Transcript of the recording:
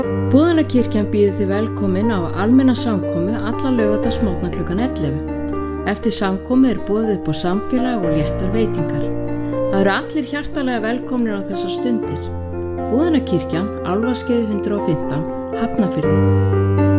Boðunarkirkjan býður þið velkomin á almenna samkomu alla laugardagsmorgna klukkan 11. Eftir samkomu boðið upp á samfélag og léttar veitingar. Það eru allir hjartalega velkomnir á þessar stundir. Boðunarkirkjan, Álfaskeiði 115, Hafnarfirði.